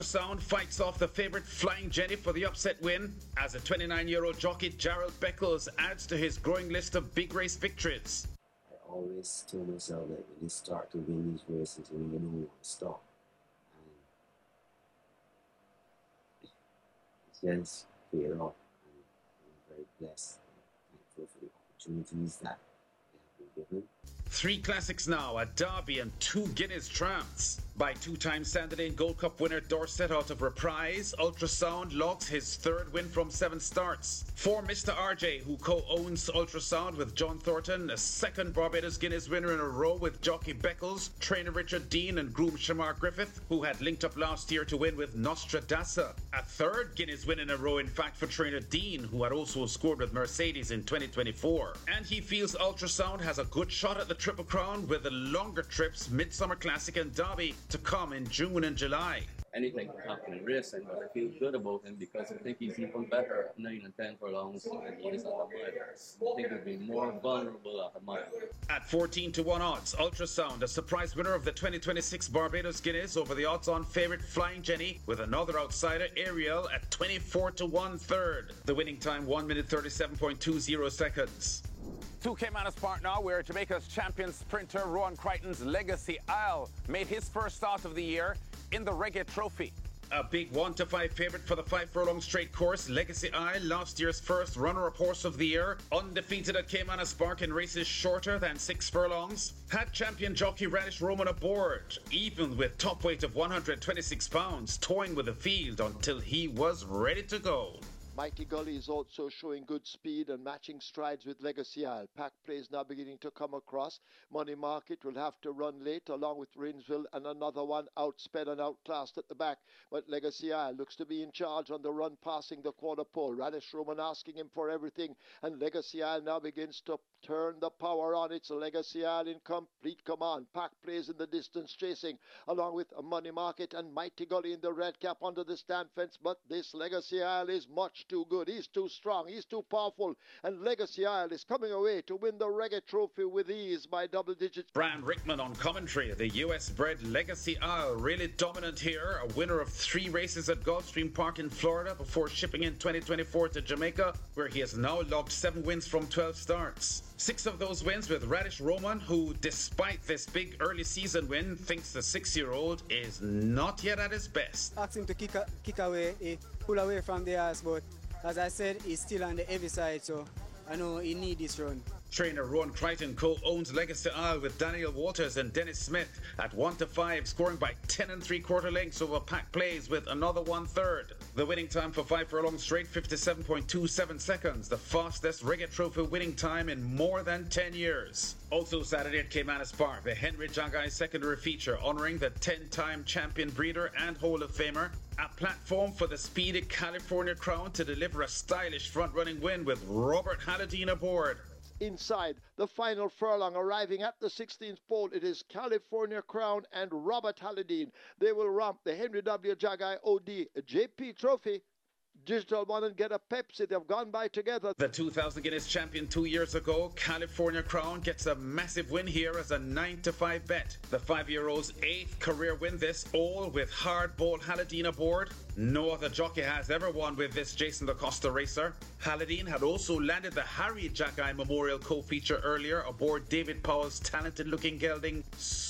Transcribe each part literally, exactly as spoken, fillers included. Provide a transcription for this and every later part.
Sound fights off the favourite Flying Jenny for the upset win as a twenty-nine-year-old jockey Gerald Beckles adds to his growing list of big race victories. I always tell myself that when you start to win these races, when you don't want to stop. And it's just paid off. And I'm very blessed and thankful for the opportunities that they have been given. Three classics now, a Derby and two Guinness tramps. By two-time Sandalane Gold Cup winner Dorset out of Reprise, Ultrasound logs his third win from seven starts. For Mister R J, who co-owns Ultrasound with John Thornton, a second Barbados Guinness winner in a row with jockey Beckles, trainer Richard Dean and groom Shamar Griffith, who had linked up last year to win with Nostradasa. A third Guinness win in a row, in fact, for trainer Dean, who had also scored with Mercedes in twenty twenty-four. And he feels Ultrasound has a good shot at the Triple Crown with the longer trips, Midsummer Classic and Derby, to come in June and July. Anything can happen in racing, but I feel good about him because I think he's even better at nine and ten furlongs than he is at a mile. I think he'll be more vulnerable at a mile. At fourteen to one odds, Ultrasound, a surprise winner of the twenty twenty-six Barbados Guinness over the odds-on favourite Flying Jenny, with another outsider, Ariel, at twenty-four to one third. The winning time, one minute thirty-seven point two zero seconds. To Caymanas Park now, where Jamaica's champion sprinter Rowan Crichton's Legacy Isle made his first start of the year in the Reggae Trophy. A big one to five favourite for the five furlong straight course, Legacy Isle, last year's first runner-up horse of the year, undefeated at Caymanas Park in races shorter than six furlongs, had champion jockey Radish Roman aboard, even with top weight of one hundred twenty-six pounds, toying with the field until he was ready to go. Mighty Gully is also showing good speed and matching strides with Legacy Isle. Pack play is now beginning to come across. Money Market will have to run late along with Rinsville, and another one outsped and outclassed at the back. But Legacy Isle looks to be in charge on the run, passing the quarter pole. Radish Roman asking him for everything, and Legacy Isle now begins to turn the power on. It's Legacy Isle in complete command. Pack plays in the distance chasing along with Money Market and Mighty Gully in the red cap under the stand fence. But this Legacy Isle is much too good. He's too strong. He's too powerful. And Legacy Isle is coming away to win the Reggae Trophy with ease by double digits. Brian Rickman on commentary. The U S-bred Legacy Isle really dominant here. A winner of three races at Gulfstream Park in Florida before shipping in twenty twenty-four to Jamaica, where he has now logged seven wins from twelve starts. Six of those wins with Radish Roman, who, despite this big early season win, thinks the six-year-old is not yet at his best. Asked him to kick, a, kick away, he pull away from the ass, but as I said, he's still on the heavy side, so I know he needs this run. Trainer Rowan Crichton co-owns Legacy Isle with Daniel Waters and Dennis Smith at one to five, scoring by ten and three quarter lengths over Pack Plays with another one third. The winning time for five furlong straight, fifty-seven point two seven seconds, the fastest Reggae Trophy winning time in more than ten years. Also Saturday at Caymanas Park, the Henry Jagai secondary feature honouring the ten-time champion breeder and Hall of Famer, a platform for the speedy California Crown to deliver a stylish front-running win with Robert Halladine aboard. Inside the final furlong, arriving at the sixteenth pole, it is California Crown and Robert Halladine. They will romp the Henry W. Jagai O D J P Trophy. Digital One and Get a Pepsi, they've gone by together. The two thousand Guinness champion two years ago, California Crown, gets a massive win here as a nine to five bet. The five-year-old's eighth career win, this, all with hardball Halladine aboard. No other jockey has ever won with this Jason DaCosta racer. Halladine had also landed the Harry Jagai Memorial co-feature earlier aboard David Powell's talented-looking gelding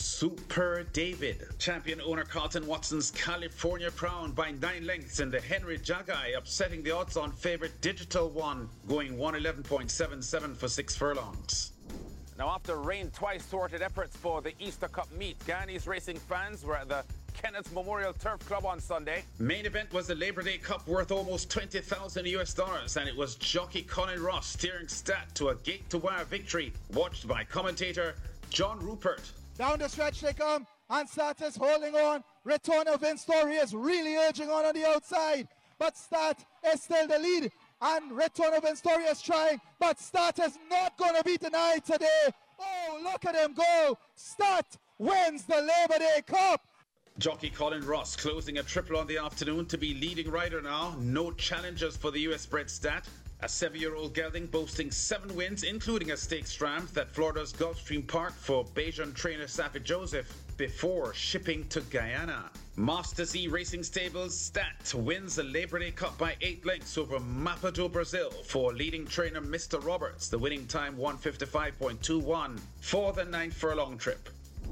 Super David. Champion owner Carlton Watson's California Crown by nine lengths in the Henry Jagai, upsetting the odds-on favourite Digital One, going one eleven point seven seven for six furlongs. Now, after rain twice thwarted efforts for the Easter Cup meet, Guyanese racing fans were at the Kenneth Memorial Turf Club on Sunday. Main event was the Labor Day Cup worth almost twenty thousand U S dollars, and it was jockey Colin Ross steering Stat to a gate-to-wire victory, watched by commentator John Rupert. Down the stretch they come, and Stat is holding on. Return of Vince Story is really urging on on the outside, but Stat is still the lead, and Return of Vince Story is trying, but Stat is not going to be denied today. Oh, look at him go. Stat wins the Labor Day Cup. Jockey Colin Ross closing a triple on the afternoon to be leading rider now. No challengers for the U S-bred Stat. A seven-year-old gelding boasting seven wins, including a stakes triumph at Florida's Gulfstream Park for Bajan trainer Safi Joseph. before shipping to Guyana. Master Z Racing Stables Stat wins the Labor Day Cup by eight lengths over Mapado, Brazil for leading trainer Mister Roberts. The winning time one fifty-five point two one for the ninth furlong trip.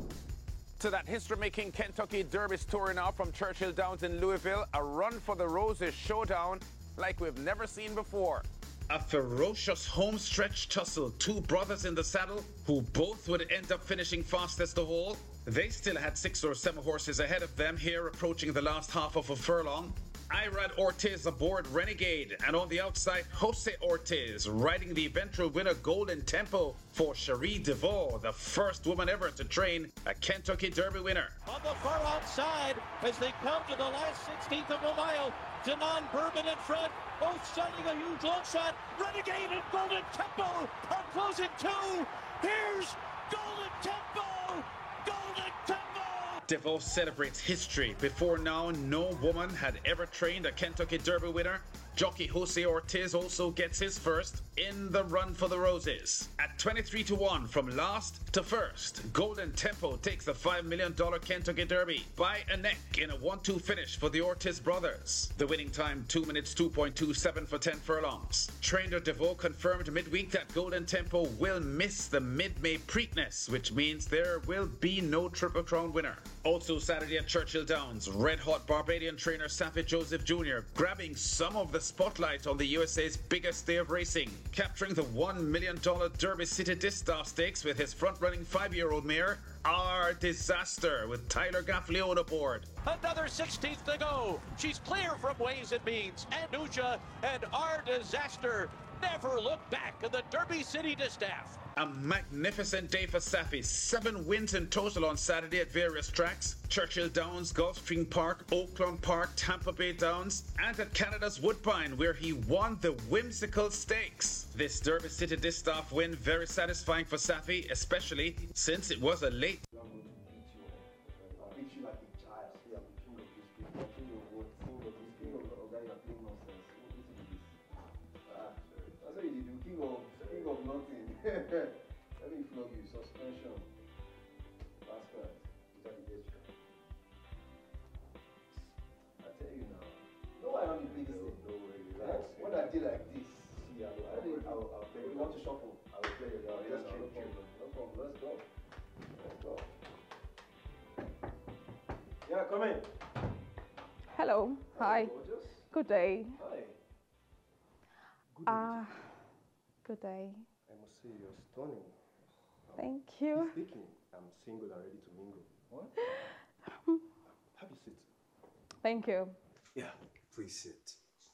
To that history-making Kentucky Derby story now from Churchill Downs in Louisville, a run for the roses showdown like we've never seen before. A ferocious home-stretch tussle, two brothers in the saddle who both would end up finishing fastest the hole. They still had six or seven horses ahead of them here approaching the last half of a furlong. Irad Ortiz aboard Renegade, and on the outside, Jose Ortiz riding the eventual winner Golden Tempo for Cherie DeVaux, the first woman ever to train a Kentucky Derby winner. On the far outside, as they come to the last sixteenth of a mile, Danon Bourbon in front, both sending a huge long shot. Renegade and Golden Tempo are closing two. Here's Golden Tempo! Golden Tempo! DeVaux celebrates history. Before now, no woman had ever trained a Kentucky Derby winner. Jockey Jose Ortiz also gets his first in the run for the roses. At twenty-three to one from last to first, Golden Tempo takes the five million dollars Kentucky Derby by a neck in a one two finish for the Ortiz brothers. The winning time two minutes two point two seven for ten furlongs. Trainer DeVaux confirmed midweek that Golden Tempo will miss the mid-May Preakness, which means there will be no Triple Crown winner. Also Saturday at Churchill Downs, red-hot Barbadian trainer Safi Joseph Junior grabbing some of the spotlight on the U S A's biggest day of racing, capturing the one million dollars Derby City Distaff Stakes with his front-running five-year-old mare, Our Disaster, with Tyler Gaffleone aboard. Another sixteenth to go. She's clear from Ways and Means. Anduja and Our Disaster never look back in the Derby City Distaff. A magnificent day for Safi. Seven wins in total on Saturday at various tracks. Churchill Downs, Gulfstream Park, Oakland Park, Tampa Bay Downs, and at Canada's Woodbine, where he won the Whimsical Stakes. This Derby City Distaff win very satisfying for Safi, especially since it was a late Let me flog you. Suspension. Last card. I tell you now. No, I don't play this thing. No way. Relax. When I did like this, see, I will, I will, I will, I will play. You want to shuffle? I will play it. No, yes, no, no problem. No problem. Let's go. Let's go. Yeah, come in. Hello. Hi. Gorgeous. Good day. Hi. Ah, uh, good day. I must say you're stunning. Thank you. Speaking, I'm single and ready to mingle. What? Have a seat. Thank you. Yeah, please sit.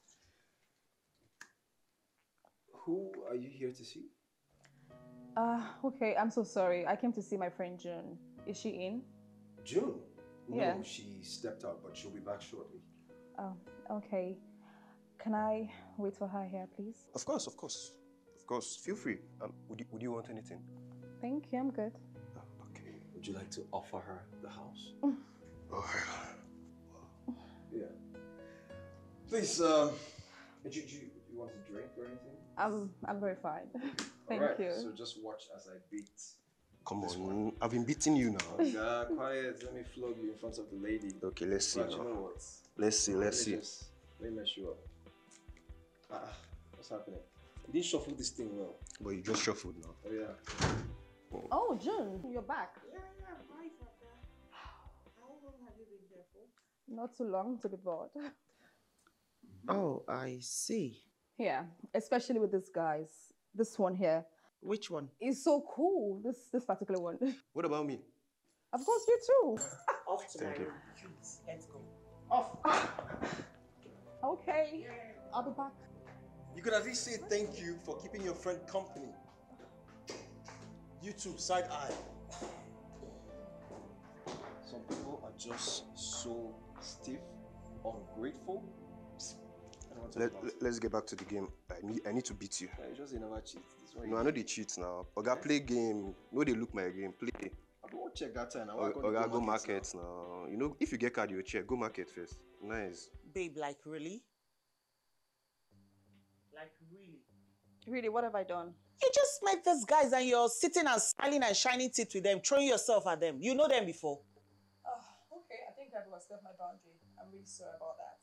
Who are you here to see? Uh, okay, I'm so sorry. I came to see my friend June. Is she in? June? No, yeah. She stepped out, but she'll be back shortly. Oh, okay. Can I wait for her here, please? Of course, of course. Of course, feel free. Um, would you, would you want anything? Thank you, I'm good. Oh, okay. Would you like to offer her the house? Mm. Oh, yeah. Please, um, do you, do you, you want to drink or anything? I'm, I'm very fine. Thank right, you. So just watch as I beat. Come on, one. I've been beating you now. Yeah, quiet. Let me flog you in front of the lady. Okay, let's see. But you know what? Let's see, let's let see. Just, let me mess you up. Ah, what's happening? You didn't shuffle this thing well. But you just shuffled now. Oh, yeah. Oh, oh June, you're back. Yeah, yeah. Hi, Papa. How long have you been here for? Not too long to be bored. Oh, I see. Yeah, especially with these guys. This one here. Which one? Is so cool. This this particular one. What about me? Of course, you too. Off to Thank my you. room. Let's go. Off. Okay, I'll be back. You could at least say thank you for keeping your friend company. You too, side eye. Some people are just so stiff, ungrateful. I don't want to Let, let, let's get back to the game. I need, I need to beat you. Yeah, you just never cheat. No, I know they cheat now. Oga, play game. No, they look my game. Play. I don't check that time. Now. Oga, go, go market now. now. You know, if you get card, you check. Go market first. Nice. Babe, like really? Like really? Really, what have I done? You just met these guys and you're sitting and smiling and shining teeth with them, throwing yourself at them. You know them before. overstepped my boundary. I'm really sorry about that.